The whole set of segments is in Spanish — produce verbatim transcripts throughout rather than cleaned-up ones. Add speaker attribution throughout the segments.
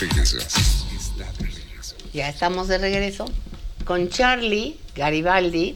Speaker 1: Ya estamos de regreso con Charlie Garibaldi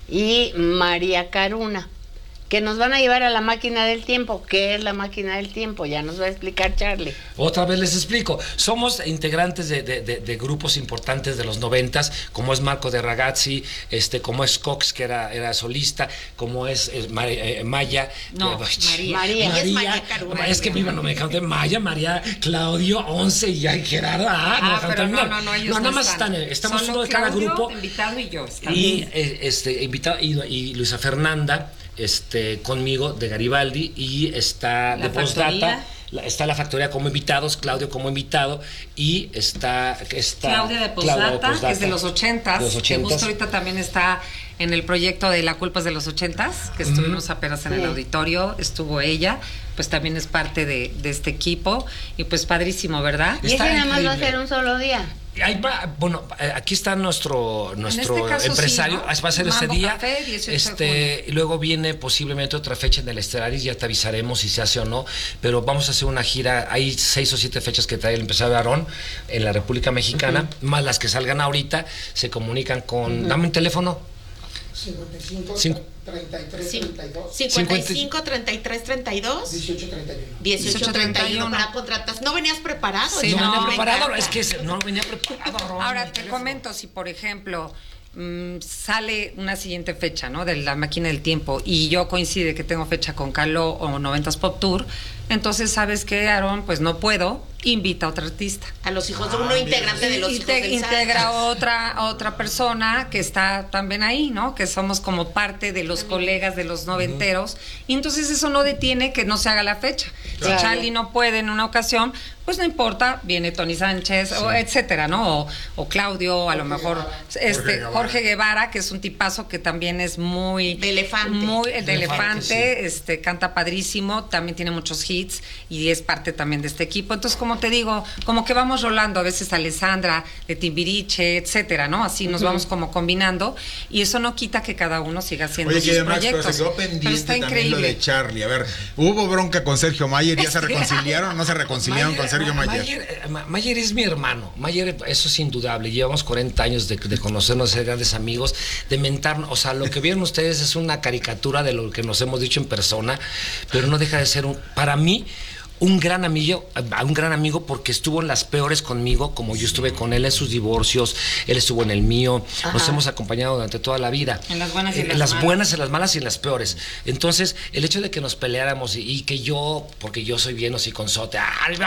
Speaker 1: y María Caruna, que nos van a llevar a la máquina del tiempo. ¿Qué es la máquina del tiempo? Ya nos va a explicar Charlie.
Speaker 2: Otra vez les explico. Somos integrantes de, de, de, de grupos importantes de los noventas, como es Marco de Ragazzi, este, como es Cox, que era, era solista, como es, es Mar, eh, Maya.
Speaker 3: No,
Speaker 2: eh,
Speaker 3: María.
Speaker 1: María.
Speaker 3: María. Es María Caruna.
Speaker 2: Es que viva, no me dejaron de Maya, María, Claudio, Once y ya Gerardo. Ah, no,
Speaker 3: ah
Speaker 2: me
Speaker 3: pero no,
Speaker 2: no,
Speaker 3: no, no, ellos
Speaker 2: no, nada
Speaker 3: no
Speaker 2: más
Speaker 3: están.
Speaker 2: están, estamos
Speaker 3: Solo
Speaker 2: uno de cada
Speaker 3: Claudio,
Speaker 2: grupo.
Speaker 3: invitado y yo.
Speaker 2: Y eh, este, invitado, y, y Luisa Fernanda, este, conmigo de Garibaldi, y está
Speaker 3: La
Speaker 2: de Postdata.
Speaker 3: Factoría.
Speaker 2: La, está la Factoría como invitados, Claudio como invitado, y está, está
Speaker 3: Claudia de Postdata, que es de los ochentas, que justo ahorita también está en el proyecto de La culpa es de los ochentas, que estuvimos mm. apenas en sí. el auditorio, estuvo ella, pues también es parte de, de este equipo, y pues padrísimo, ¿verdad?
Speaker 1: Y ese nada más va a ser un solo día.
Speaker 2: Ahí va, bueno, aquí está nuestro nuestro
Speaker 3: este caso,
Speaker 2: empresario,
Speaker 3: sí, ¿no?
Speaker 2: va a ser
Speaker 3: Mambo
Speaker 2: este día.
Speaker 3: Café,
Speaker 2: este, y luego viene posiblemente otra fecha en el Estelaris, ya te avisaremos si se hace o no, pero vamos a hacer una gira, hay seis o siete fechas que trae el empresario Aarón en la República Mexicana, uh-huh. más las que salgan ahorita, se comunican con, uh-huh. dame un teléfono.
Speaker 4: cincuenta y cinco, treinta y tres, treinta y dos
Speaker 3: cincuenta y cinco, treinta y tres, treinta y dos
Speaker 4: dieciocho, treinta y uno
Speaker 3: dieciocho, treinta y uno para contratas. ¿No venías preparado?
Speaker 2: Sí, no,
Speaker 3: no
Speaker 2: venía preparado, es que no venía preparado. Ron,
Speaker 3: ahora te teléfono. Comento, si por ejemplo mmm, sale una siguiente fecha, ¿no? De la máquina del tiempo, y yo coincide que tengo fecha con Caló o noventas Pop Tour, entonces, ¿sabes qué, Aarón? Pues no puedo, invita a otro artista.
Speaker 5: A los hijos de uno ah, integrante de los hijos
Speaker 3: Inte-
Speaker 5: del
Speaker 3: Integra a otra, a otra persona que está también ahí, ¿no? Que somos como parte de los también. Colegas de los noventeros. Uh-huh. Y entonces eso no detiene que no se haga la fecha. Claro. Si Charlie no puede en una ocasión, pues no importa, viene Tony Sánchez, sí. o etcétera, ¿no? O, o Claudio, a lo mejor Guevara. este Jorge Guevara. Jorge Guevara, que es un tipazo que también es muy...
Speaker 5: De elefante.
Speaker 3: Muy, el de elefante, elefante
Speaker 2: sí.
Speaker 3: este, canta padrísimo, también tiene muchos hits y es parte también de este equipo. Entonces, como te digo, como que vamos rolando, a veces Alessandra, de Timbiriche, etcétera, ¿no? Así nos uh-huh. vamos como combinando, y eso no quita que cada uno siga haciendo
Speaker 6: Oye,
Speaker 3: sus
Speaker 6: que además,
Speaker 3: proyectos.
Speaker 6: Pero se quedó pendiente
Speaker 3: pero está
Speaker 6: también
Speaker 3: increíble.
Speaker 6: Lo de Charlie. A ver, ¿hubo bronca con Sergio Mayer? ¿Ya se reconciliaron o no se reconciliaron
Speaker 2: Mayer,
Speaker 6: con Sergio Mayer?
Speaker 2: Mayer, Mayer es mi hermano. Mayer, eso es indudable. Llevamos cuarenta años de, de conocernos, de ser grandes amigos, de mentarnos. O sea, lo que vieron ustedes es una caricatura de lo que nos hemos dicho en persona, pero no deja de ser un, para mí, un gran amigo, un gran amigo porque estuvo en las peores conmigo, como yo estuve con él en sus divorcios, él estuvo en el mío. Ajá. Nos hemos acompañado durante toda la vida.
Speaker 3: En las buenas y en las,
Speaker 2: en las
Speaker 3: malas.
Speaker 2: buenas, en las malas y en las peores. Entonces, el hecho de que nos peleáramos y, y que yo, porque yo soy bien así con sote,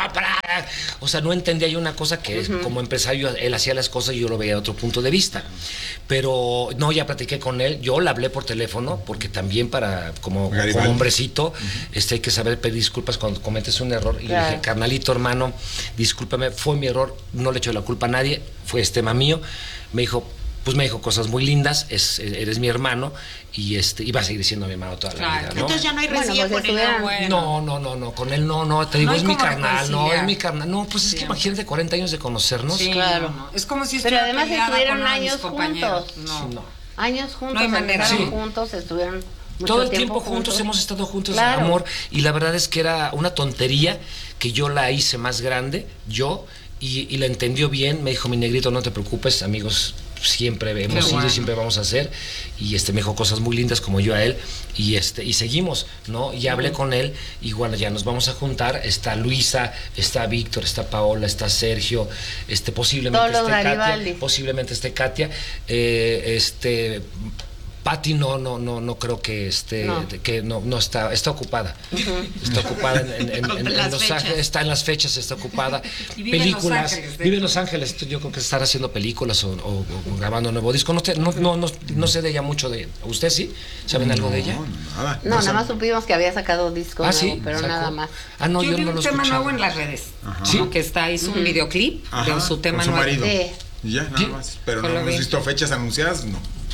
Speaker 2: o sea, no entendía yo una cosa que uh-huh. como empresario él hacía las cosas y yo lo veía de otro punto de vista. Pero no, ya platiqué con él, yo le hablé por teléfono, porque también para, como, como hombrecito, uh-huh. este, hay que saber pedir disculpas cuando cometes un error. Y claro. le dije, carnalito, hermano, discúlpame, fue mi error, no le echo la culpa a nadie, fue este tema mío. Me dijo, pues me dijo cosas muy lindas, es, eres mi hermano, y este iba a seguir siendo mi hermano toda
Speaker 3: claro.
Speaker 2: la vida, ¿no?
Speaker 5: Entonces ya no hay resilla
Speaker 1: bueno, pues
Speaker 5: con él.
Speaker 1: bueno.
Speaker 2: No, no, no, no, con él no, no, te digo,
Speaker 3: no
Speaker 2: es mi carnal, no, es mi carnal. No, pues
Speaker 3: sí,
Speaker 2: es que imagínate cuarenta años de conocernos.
Speaker 3: Sí,
Speaker 1: claro.
Speaker 3: No, no. Es como si
Speaker 1: pero además estuvieron
Speaker 3: con
Speaker 1: años juntos.
Speaker 3: No.
Speaker 2: no.
Speaker 1: Años juntos,
Speaker 3: no hay manera.
Speaker 1: Sí.
Speaker 3: Sí.
Speaker 1: juntos, estuvieron mucho
Speaker 2: todo el
Speaker 1: tiempo,
Speaker 2: tiempo juntos,
Speaker 1: juntos,
Speaker 2: hemos estado juntos,
Speaker 1: claro.
Speaker 2: amor, y la verdad es que era una tontería que yo la hice más grande, yo, y, y la entendió bien. Me dijo, mi negrito, no te preocupes, amigos, siempre hemos ido y siempre vamos a hacer, y este me dijo cosas muy lindas como yo a él, y este y seguimos, ¿no? Y hablé uh-huh. con él, y bueno, ya nos vamos a juntar. Está Luisa, está Víctor, está Paola, está Sergio, este posiblemente
Speaker 1: Todo
Speaker 2: esté
Speaker 1: Garibaldi.
Speaker 2: Katia, posiblemente esté Katia, eh, este Pati no, no, no, no creo que esté, no. que no, no está, está ocupada, uh-huh. está ocupada en, en, en, en, en Los Ángeles, está en las fechas, está ocupada.
Speaker 3: Y vive
Speaker 2: películas,
Speaker 3: en Los Ángeles,
Speaker 2: vive en Los Ángeles, yo creo que estará haciendo películas o, o, o grabando un nuevo disco. No, te, no, no, no, no sé de ella mucho de, ¿usted sí? ¿Saben
Speaker 6: no,
Speaker 2: algo de ella?
Speaker 6: Nada.
Speaker 1: No, no nada más supimos que había sacado disco
Speaker 2: ah,
Speaker 1: nuevo,
Speaker 2: ¿sí?
Speaker 1: pero
Speaker 2: ¿Sacó?
Speaker 1: Nada más.
Speaker 2: Ah, no,
Speaker 3: yo,
Speaker 2: yo
Speaker 3: vi
Speaker 2: no
Speaker 3: un
Speaker 2: lo
Speaker 3: tema
Speaker 2: escuchaba.
Speaker 3: nuevo en las redes,
Speaker 2: ¿sí?
Speaker 3: ¿no? Que está, hizo uh-huh. un videoclip Ajá. de su tema
Speaker 6: con su
Speaker 3: nuevo.
Speaker 6: marido.
Speaker 1: Sí.
Speaker 6: Y ya, nada
Speaker 2: ¿Sí?
Speaker 6: más. Pero
Speaker 3: Yo
Speaker 6: no hemos visto fechas anunciadas, no.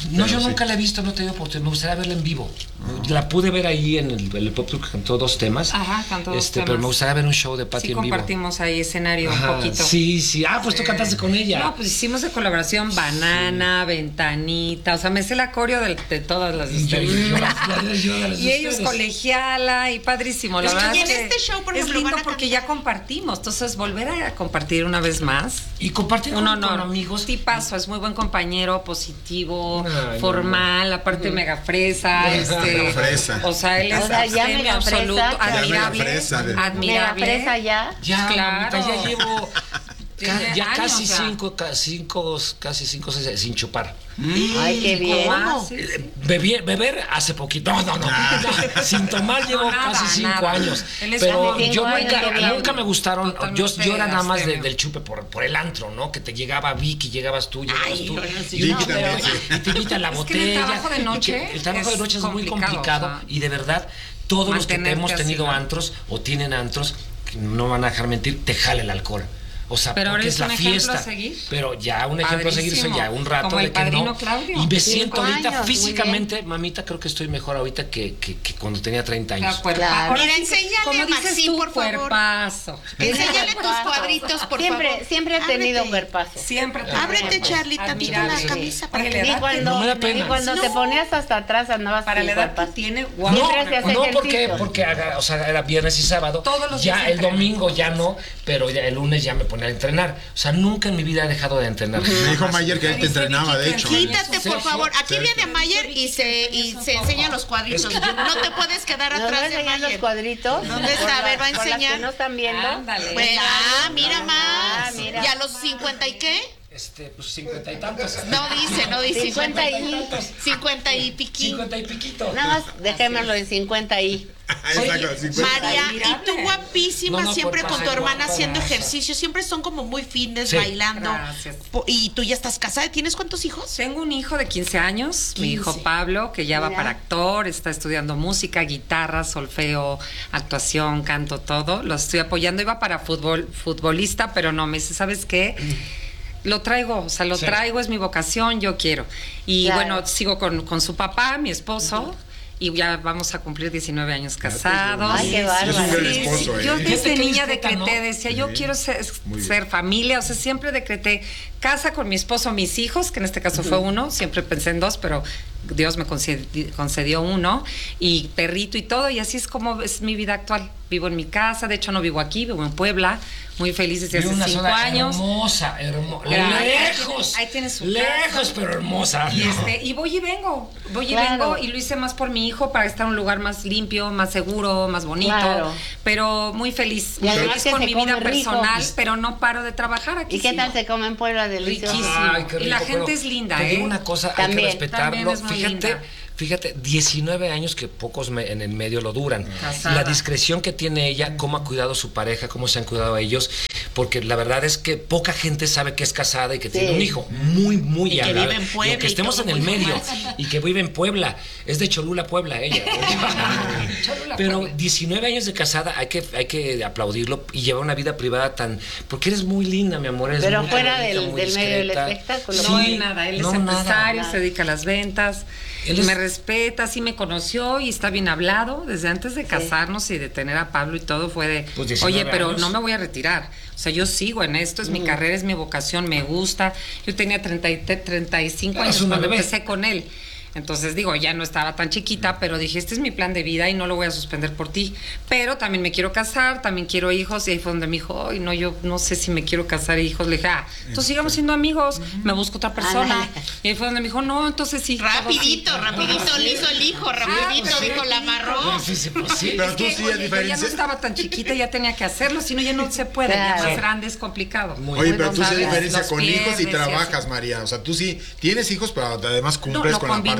Speaker 2: No,
Speaker 6: Pero
Speaker 2: yo
Speaker 6: sí.
Speaker 2: nunca la he visto, no he tenido oportunidad. Me gustaría verla en vivo. La pude ver ahí en el, el pop tour que cantó dos temas.
Speaker 3: Ajá, cantó dos
Speaker 2: este,
Speaker 3: temas.
Speaker 2: Pero me gustaría ver un show de Patti
Speaker 3: Sí,
Speaker 2: en vivo.
Speaker 3: compartimos ahí escenario
Speaker 2: Ajá,
Speaker 3: un poquito.
Speaker 2: Sí, sí. Ah, pues tú cantaste con ella.
Speaker 3: No, pues hicimos de colaboración Banana, Ventanita, o sea, me sé la coreo de, de todas las de
Speaker 2: Y yo-
Speaker 3: ustedes.
Speaker 2: y yo las- yo de las de
Speaker 3: Y ellos
Speaker 2: ustedes.
Speaker 3: colegiala y padrísimo. La
Speaker 5: Es que
Speaker 3: verdad
Speaker 5: en
Speaker 3: es que
Speaker 5: este show, por
Speaker 3: es
Speaker 5: ejemplo,
Speaker 3: lindo
Speaker 5: van a
Speaker 3: porque
Speaker 5: cantar.
Speaker 3: ya compartimos. Entonces, volver a compartir una vez más.
Speaker 2: Y compartir
Speaker 3: Un
Speaker 2: con,
Speaker 3: honor.
Speaker 2: con amigos.
Speaker 3: Tipazo, es muy buen compañero, positivo,
Speaker 2: Ay,
Speaker 3: formal, aparte mega fresa, este.
Speaker 6: Mega fresa.
Speaker 3: O sea, él es
Speaker 1: O sea, ya
Speaker 3: abstemio
Speaker 1: mega fresa,
Speaker 3: absoluto,
Speaker 1: ya
Speaker 6: mega
Speaker 3: admirable.
Speaker 6: fresa de-
Speaker 3: Admirable.
Speaker 1: Mega fresa ya.
Speaker 2: Ya,
Speaker 3: Claro.
Speaker 2: mamita, ya llevo ca-
Speaker 3: Tiene
Speaker 2: ya
Speaker 3: años,
Speaker 2: casi
Speaker 3: ya.
Speaker 2: cinco, ca- cinco, casi cinco, seis, sin chupar.
Speaker 1: Ay, qué bien.
Speaker 3: ¿Cómo? Sí, sí.
Speaker 2: Eh, bebi- beber hace poquito. No, no, no. Sin tomar llevo
Speaker 3: No, nada,
Speaker 2: casi cinco
Speaker 3: nada.
Speaker 2: años.
Speaker 3: Él es
Speaker 2: Pero
Speaker 3: como-
Speaker 2: yo
Speaker 1: Cinco años,
Speaker 2: nunca,
Speaker 1: qué bien.
Speaker 2: nunca me gustaron. Yo,
Speaker 3: Totalmente
Speaker 2: yo era nada más de-
Speaker 3: abstemio.
Speaker 2: del chupe por, por el antro, ¿no? Que te llegaba Vicky, llegabas tú, llegabas
Speaker 5: Ay,
Speaker 2: tú.
Speaker 5: bueno, sí.
Speaker 2: y, una
Speaker 6: Vicky
Speaker 2: botella,
Speaker 6: también, sí.
Speaker 2: y te invitan la
Speaker 3: Es que en el
Speaker 2: botella.
Speaker 3: trabajo de
Speaker 2: y
Speaker 3: noche
Speaker 2: que el trabajo de
Speaker 3: es
Speaker 2: noche es muy
Speaker 3: complicado,
Speaker 2: complicado.
Speaker 3: o sea,
Speaker 2: y de verdad, todos los que
Speaker 3: mantenerte
Speaker 2: hemos tenido
Speaker 3: así, ¿no?
Speaker 2: antros o tienen antros, que no van a dejar mentir, te jala el alcohol. O sea,
Speaker 3: Pero ahora
Speaker 2: porque
Speaker 3: es
Speaker 2: es la
Speaker 3: un ejemplo
Speaker 2: fiesta.
Speaker 3: a seguir.
Speaker 2: Pero ya un ejemplo a seguir,
Speaker 3: Padrísimo.
Speaker 2: ya un rato
Speaker 3: Como
Speaker 2: de
Speaker 3: el
Speaker 2: que
Speaker 3: padrino
Speaker 2: no.
Speaker 3: Claudio.
Speaker 2: Y me
Speaker 1: Cinco
Speaker 2: siento ahorita
Speaker 1: años, muy
Speaker 2: físicamente, mamita, creo que estoy mejor ahorita que, que, que cuando tenía treinta
Speaker 3: La
Speaker 2: años.
Speaker 3: cuerpa-
Speaker 1: Claro.
Speaker 3: Ahora
Speaker 5: Mira,
Speaker 3: sí,
Speaker 5: enséñale
Speaker 3: como
Speaker 5: a
Speaker 3: dices
Speaker 5: Maxim,
Speaker 3: tú,
Speaker 5: por favor.
Speaker 3: cuerpazo.
Speaker 5: Enséñale tus cuadritos, por
Speaker 1: siempre,
Speaker 5: favor.
Speaker 1: Siempre ha tenido
Speaker 5: Ábrete.
Speaker 1: cuerpazo.
Speaker 3: Siempre te
Speaker 5: Ábrete,
Speaker 3: cuerpo.
Speaker 5: Charlie, tantito la
Speaker 3: Admirable.
Speaker 5: camisa para
Speaker 3: Oye,
Speaker 5: que
Speaker 3: la
Speaker 1: Y
Speaker 3: edad
Speaker 1: cuando,
Speaker 2: No me da pena.
Speaker 1: y cuando te
Speaker 5: No.
Speaker 1: ponías hasta atrás andabas
Speaker 3: para
Speaker 1: sin
Speaker 3: la edad que
Speaker 1: cuerpazo.
Speaker 3: tiene,
Speaker 2: No,
Speaker 3: guau.
Speaker 1: Siempre hacías
Speaker 2: no, porque,
Speaker 1: ejercicio.
Speaker 2: porque haga- o sea, era viernes y sábado.
Speaker 3: Todos los
Speaker 2: ya
Speaker 3: días
Speaker 2: el
Speaker 3: entrenas.
Speaker 2: domingo ya no, pero ya el lunes ya me ponía a entrenar. O sea, nunca en mi vida he dejado de entrenar.
Speaker 6: Me dijo
Speaker 2: Jamás.
Speaker 6: Mayer que él te entrenaba, de hecho. ¿eh?
Speaker 5: Quítate, por favor. Aquí viene Mayer y se, y se enseña los cuadritos. No te puedes quedar
Speaker 1: ¿Nos va a
Speaker 5: atrás de
Speaker 1: enseñar los
Speaker 5: Mayer.
Speaker 1: cuadritos?
Speaker 5: ¿Dónde está?
Speaker 1: Por
Speaker 5: A ver, va a
Speaker 1: las- por las
Speaker 5: enseñar.
Speaker 1: que no están viendo.
Speaker 3: Ándale.
Speaker 5: Pues, ah, mira
Speaker 1: Ah,
Speaker 5: más.
Speaker 1: mira.
Speaker 5: ¿Y a los cincuenta y qué?
Speaker 2: Este, pues cincuenta y tantos.
Speaker 5: No dice, no dice.
Speaker 1: cincuenta y-
Speaker 5: cincuenta y piquín.
Speaker 2: Cincuenta y piquito.
Speaker 1: Nada más dejémoslo en cincuenta y.
Speaker 6: Exacto, cincuenta.
Speaker 5: María, y
Speaker 3: Admirable.
Speaker 5: tú guapísima,
Speaker 2: No, no,
Speaker 5: siempre
Speaker 2: por
Speaker 5: con tu
Speaker 2: pasar
Speaker 5: hermana
Speaker 2: guapa,
Speaker 5: haciendo
Speaker 2: hermosa.
Speaker 5: ejercicio, siempre son como muy fitness,
Speaker 2: Sí.
Speaker 5: bailando.
Speaker 3: Gracias.
Speaker 5: Po- Y tú ya estás casada, ¿tienes cuántos hijos?
Speaker 3: Tengo un hijo de quince años, mi hijo
Speaker 5: quince.
Speaker 3: Pablo, que ya va
Speaker 1: Mira.
Speaker 3: para actor, está estudiando música, guitarra, solfeo, actuación, canto, todo. Lo estoy apoyando. Iba para fútbol, futbolista, pero no, me dice, ¿sabes qué? Lo traigo, o sea, lo
Speaker 2: Sí.
Speaker 3: traigo, es mi vocación, yo quiero. Y
Speaker 1: Claro.
Speaker 3: bueno, sigo con, con su papá, mi esposo. Y ya vamos a cumplir diecinueve años casados.
Speaker 1: Ay, qué
Speaker 6: Es un
Speaker 1: bárbaro.
Speaker 6: gran
Speaker 3: Sí,
Speaker 6: esposo,
Speaker 3: sí,
Speaker 6: ¿eh?
Speaker 3: yo
Speaker 2: Fíjate
Speaker 3: desde
Speaker 2: qué
Speaker 3: niña
Speaker 2: discreta,
Speaker 3: decreté,
Speaker 2: ¿no?
Speaker 3: decía, yo
Speaker 6: Sí.
Speaker 3: quiero ser,
Speaker 6: Muy bien.
Speaker 3: ser familia, o sea, siempre decreté casa con mi esposo, mis hijos, que en este caso fue uno, siempre pensé en dos, pero Dios me concedi- concedió uno, y perrito y todo, y así es como es mi vida actual. Vivo en mi casa, de hecho no vivo aquí, vivo en Puebla, muy feliz desde
Speaker 2: Vive
Speaker 3: hace
Speaker 2: una
Speaker 3: cinco
Speaker 2: zona
Speaker 3: años.
Speaker 2: hermosa, hermosa.
Speaker 3: Claro, ahí
Speaker 2: Lejos.
Speaker 3: tiene- ahí tiene su
Speaker 2: Lejos,
Speaker 3: casa.
Speaker 2: pero hermosa.
Speaker 3: Y, este, y voy y vengo, voy y
Speaker 1: Claro.
Speaker 3: vengo, y lo hice más por mi hijo para estar en un lugar más limpio, más seguro, más bonito,
Speaker 1: Claro.
Speaker 3: pero muy feliz,
Speaker 1: Y
Speaker 3: muy
Speaker 1: además
Speaker 3: feliz
Speaker 1: que
Speaker 3: con
Speaker 1: se
Speaker 3: mi
Speaker 1: come
Speaker 3: vida
Speaker 1: rico.
Speaker 3: personal, pero no paro de trabajar aquí.
Speaker 1: ¿Y qué
Speaker 3: sí.
Speaker 1: tal se come en Puebla delicioso?
Speaker 3: Riquísimo.
Speaker 2: Ay, qué
Speaker 3: Y la
Speaker 2: rico,
Speaker 3: gente
Speaker 2: pero
Speaker 3: es linda,
Speaker 2: te
Speaker 3: ¿eh?
Speaker 2: digo una cosa, hay
Speaker 1: También,
Speaker 2: que respetarlo.
Speaker 3: también es muy
Speaker 2: Fíjate,
Speaker 3: linda.
Speaker 2: fíjate, diecinueve años que pocos me- en el medio lo duran.
Speaker 3: Casada.
Speaker 2: La discreción que tiene ella, cómo ha cuidado a su pareja, cómo se han cuidado a ellos, porque la verdad es que poca gente sabe que es casada y que
Speaker 1: Sí.
Speaker 2: tiene un hijo muy, muy
Speaker 5: Y que
Speaker 2: agradable.
Speaker 5: vive en Puebla
Speaker 2: Y aunque
Speaker 5: y
Speaker 2: estemos
Speaker 5: todo
Speaker 2: en el
Speaker 5: muy
Speaker 2: medio
Speaker 5: formal.
Speaker 2: y que vive en Puebla, es de Cholula, Puebla, ella.
Speaker 3: Cholula,
Speaker 2: Pero
Speaker 3: Puebla.
Speaker 2: diecinueve años de casada, hay que, hay que aplaudirlo y llevar una vida privada tan... Porque eres muy linda, mi amor. Eres
Speaker 1: Pero
Speaker 2: muy
Speaker 1: fuera
Speaker 2: bonita,
Speaker 1: del-
Speaker 2: muy
Speaker 1: del medio del
Speaker 2: discreta.
Speaker 1: espectáculo.
Speaker 3: No
Speaker 2: Sí,
Speaker 3: hay nada, él
Speaker 2: no,
Speaker 3: es
Speaker 2: nada.
Speaker 3: empresario,
Speaker 1: nada.
Speaker 3: se dedica a las ventas,
Speaker 2: Él es-
Speaker 3: me respeta, sí me conoció y está bien hablado. Desde antes de casarnos y de tener a Pablo y todo fue de,
Speaker 2: Pues diecinueve
Speaker 3: oye, pero
Speaker 2: años.
Speaker 3: no me voy a retirar. O sea, yo sigo en esto, es mi carrera, es mi vocación, me gusta. Yo tenía treinta y, treinta y cinco
Speaker 2: Eres
Speaker 3: años
Speaker 2: una
Speaker 3: cuando
Speaker 2: bebé.
Speaker 3: empecé con él. Entonces digo, ya no estaba tan chiquita, pero dije, este es mi plan de vida y no lo voy a suspender por ti. Pero también me quiero casar, también quiero hijos. Y ahí fue donde me dijo, ay, no, yo no sé si me quiero casar e hijos. Le dije, ah, entonces sigamos siendo amigos, me busco otra persona.
Speaker 1: Ándale.
Speaker 3: Y ahí fue donde me dijo, no, entonces sí. todo
Speaker 5: Rapidito,
Speaker 3: sí.
Speaker 5: rapidito, le hizo el hijo, rapidito,
Speaker 3: Ah,
Speaker 5: dijo, la amarró.
Speaker 2: Pues sí, sí, pues sí.
Speaker 6: Pero
Speaker 3: Es
Speaker 6: tú
Speaker 3: que,
Speaker 6: sí,
Speaker 3: oye,
Speaker 6: a
Speaker 3: yo ya
Speaker 6: diferencia.
Speaker 3: no estaba tan chiquita, ya tenía que hacerlo, si no ya no se puede, ya
Speaker 1: Claro.
Speaker 3: más grande es complicado.
Speaker 2: Muy
Speaker 6: Oye,
Speaker 2: bien.
Speaker 6: pero tú sí, a
Speaker 3: ¿sabes?
Speaker 6: diferencia
Speaker 3: Los
Speaker 6: con hijos y
Speaker 3: pierdes y
Speaker 6: trabajas,
Speaker 3: así.
Speaker 6: María. O sea, tú sí tienes hijos, pero además
Speaker 3: No,
Speaker 6: cumples
Speaker 3: lo
Speaker 6: con la parte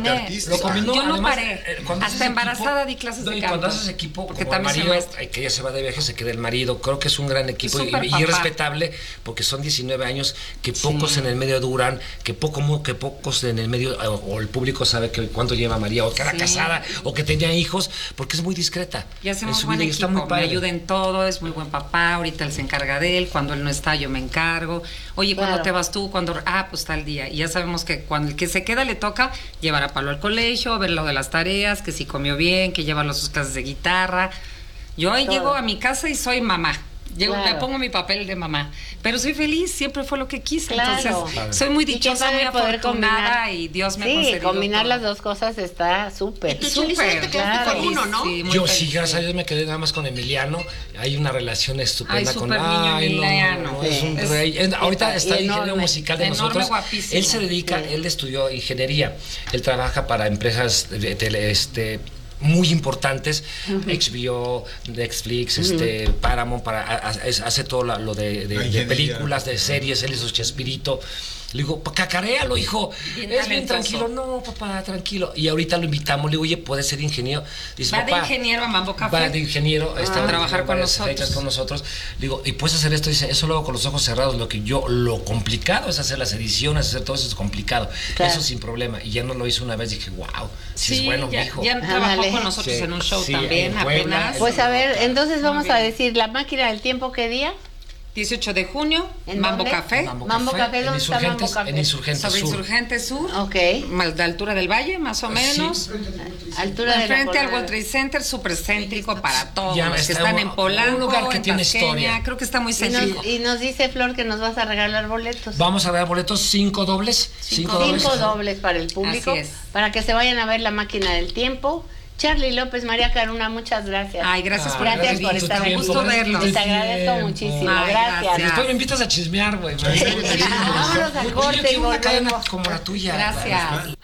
Speaker 3: combiné.
Speaker 6: artístico.
Speaker 2: Lo combinó,
Speaker 3: Yo no
Speaker 2: además,
Speaker 3: paré.
Speaker 2: eh, cuando
Speaker 3: Hasta
Speaker 2: haces
Speaker 3: embarazada
Speaker 2: equipo-
Speaker 3: di clases
Speaker 2: no,
Speaker 3: de
Speaker 2: y
Speaker 3: canto.
Speaker 2: cuando haces equipo,
Speaker 3: Porque
Speaker 2: como el
Speaker 3: también soy
Speaker 2: marido,
Speaker 3: maestra.
Speaker 2: ay, que ella se va de viaje, se queda el marido. Creo que es un gran equipo y,
Speaker 3: Súper
Speaker 2: y
Speaker 3: papá.
Speaker 2: es respetable porque son diecinueve años que pocos
Speaker 3: Sí.
Speaker 2: en el medio duran, que poco mu- que pocos en el medio o, o el público sabe que cuánto lleva María o que era
Speaker 3: Sí.
Speaker 2: casada o que tenía hijos, porque es muy discreta.
Speaker 3: Y hacemos
Speaker 2: en su
Speaker 3: buen
Speaker 2: vida y está
Speaker 3: equipo,
Speaker 2: muy padre.
Speaker 3: me ayuda en todo, es muy buen papá, ahorita él se encarga de él, cuando él no está yo me encargo. Oye, ¿cuándo
Speaker 1: Claro.
Speaker 3: te vas tú? Cuando ah, pues tal día. Y ya sabemos que cuando el que se queda le toca llevar a Pablo al colegio, ver lo de las tareas, que si comió bien, que llevarlo a sus clases de guitarra. Yo ahí
Speaker 1: Todo.
Speaker 3: llego a mi casa y soy mamá. Llego,
Speaker 1: Claro.
Speaker 3: me pongo mi papel de mamá. Pero soy feliz, siempre fue lo que quise.
Speaker 1: Claro.
Speaker 3: Entonces,
Speaker 1: Padre.
Speaker 3: soy muy
Speaker 1: Y qué
Speaker 3: dichosa,
Speaker 1: padre
Speaker 3: muy
Speaker 1: poder
Speaker 3: afortunada
Speaker 1: combinar.
Speaker 3: y Dios me ha
Speaker 1: Sí,
Speaker 3: concedido
Speaker 1: combinar
Speaker 3: todo.
Speaker 1: las dos cosas está súper.
Speaker 5: Y tú, Cheli, solo te quedaste
Speaker 1: claro.
Speaker 5: con uno, ¿no?
Speaker 3: Sí, muy
Speaker 2: Yo
Speaker 3: feliz,
Speaker 2: sí, gracias a
Speaker 3: sí.
Speaker 2: Dios me quedé nada más con Emiliano. Hay una relación estupenda
Speaker 3: Ay,
Speaker 2: con
Speaker 3: súper niño
Speaker 2: Ay, no,
Speaker 3: Emiliano.
Speaker 2: no, es un
Speaker 3: Es-
Speaker 2: rey. En- ahorita
Speaker 1: y
Speaker 2: está en ingeniero
Speaker 1: enorme,
Speaker 2: musical de
Speaker 3: enorme,
Speaker 2: nosotros.
Speaker 3: guapísimo.
Speaker 2: Él se dedica,
Speaker 1: Sí.
Speaker 2: él estudió ingeniería. Él trabaja para empresas de tele, este muy importantes, H B O, Netflix, este, Paramount, para, a- a- es- hace todo la- lo de, de-
Speaker 6: La
Speaker 2: de
Speaker 6: ingeniería.
Speaker 2: películas, de series, él hizo Chespirito. Le digo, "Pa- cacaréalo, hijo.
Speaker 3: Bien
Speaker 2: es bien
Speaker 3: talentoso.
Speaker 2: tranquilo. No, papá, tranquilo. Y ahorita lo invitamos, le digo, oye, puede ser ingeniero. Dice,
Speaker 3: Va de
Speaker 2: papá,
Speaker 3: ingeniero a Mambo Café.
Speaker 2: va de ingeniero, está
Speaker 3: a trabajar con
Speaker 2: varias
Speaker 3: nosotros.
Speaker 2: fechas con nosotros. Digo, y puedes hacer esto, dice, eso luego con los ojos cerrados, lo que yo, lo complicado es hacer las ediciones, hacer todo eso es complicado.
Speaker 1: Claro.
Speaker 2: Eso sin problema. Y ya no lo hizo una vez, dije, wow, sí,
Speaker 3: Sí,
Speaker 2: es bueno,
Speaker 3: ya,
Speaker 2: mijo.
Speaker 3: ya trabajó
Speaker 1: Ándale.
Speaker 3: con nosotros
Speaker 2: Sí,
Speaker 3: en un show
Speaker 2: sí,
Speaker 3: también,
Speaker 2: en Puebla.
Speaker 3: apenas.
Speaker 1: Pues a ver, entonces
Speaker 3: Muy
Speaker 1: vamos a
Speaker 3: bien.
Speaker 1: decir, la máquina del tiempo, ¿qué día?
Speaker 3: dieciocho de junio,
Speaker 1: ¿En
Speaker 3: Mambo
Speaker 1: dónde?
Speaker 3: Café,
Speaker 2: Mambo,
Speaker 1: Mambo
Speaker 2: Café,
Speaker 1: Café,
Speaker 2: en
Speaker 1: ¿dónde está
Speaker 2: Insurgentes,
Speaker 1: Mambo Café?
Speaker 2: en Insurgentes
Speaker 3: sobre
Speaker 2: Sur.
Speaker 3: Insurgente Sur,
Speaker 1: Ok.
Speaker 3: más de altura del valle, más o menos.
Speaker 1: Altura de la
Speaker 3: Frente al
Speaker 1: Colorada.
Speaker 3: World Trade Center, súper céntrico para todos
Speaker 2: Ya
Speaker 3: los que
Speaker 2: está
Speaker 3: están
Speaker 2: un-
Speaker 3: en Polanco,
Speaker 2: un lugar que
Speaker 3: en
Speaker 2: tiene
Speaker 3: Tasqueña,
Speaker 2: historia.
Speaker 3: creo que está muy
Speaker 1: Y
Speaker 3: céntrico.
Speaker 1: nos, y nos dice Flor que nos vas a regalar boletos.
Speaker 2: Vamos a dar boletos, cinco dobles. Cinco,
Speaker 1: Cinco
Speaker 2: dobles.
Speaker 1: dobles para el público,
Speaker 3: Así es.
Speaker 1: para que se vayan a ver la máquina del tiempo. Charly López, María Caruna, muchas gracias.
Speaker 3: Ay, gracias por
Speaker 1: Gracias
Speaker 3: haber
Speaker 1: por
Speaker 3: visto,
Speaker 1: estar
Speaker 3: un
Speaker 1: aquí.
Speaker 3: gusto verlos.
Speaker 1: Les agradezco muchísimo.
Speaker 3: Ay,
Speaker 1: gracias.
Speaker 3: gracias.
Speaker 2: Después me invitas a chismear, güey.
Speaker 1: Vámonos al
Speaker 2: Oye,
Speaker 1: corte
Speaker 2: yo
Speaker 1: y
Speaker 2: quiero una cadena
Speaker 1: volvemos.
Speaker 2: como la tuya.
Speaker 3: Gracias.